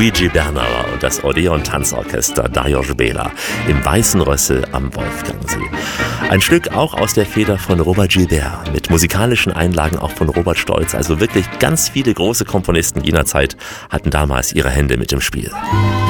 Luigi Bernauer und das Odeon-Tanzorchester Dajos Bela im Weißen Rössel am Wolfgangsee. Ein Stück auch aus der Feder von Robert Gilbert mit musikalischen Einlagen auch von Robert Stolz. Also wirklich ganz viele große Komponisten jener Zeit hatten damals ihre Hände mit im Spiel.